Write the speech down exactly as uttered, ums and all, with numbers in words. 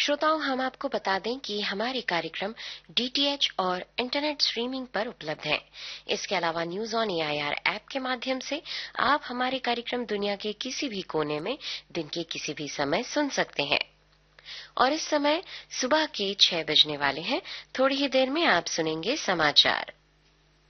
श्रोताओं, हम आपको बता दें कि हमारे कार्यक्रम डी टी एच और इंटरनेट स्ट्रीमिंग पर उपलब्ध हैं। इसके अलावा news on A I R app के माध्यम से आप हमारे कार्यक्रम दुनिया के किसी भी कोने में दिन के किसी भी समय सुन सकते हैं। और इस समय सुबह के छह बजने वाले हैं। थोड़ी ही देर में आप सुनेंगे समाचार।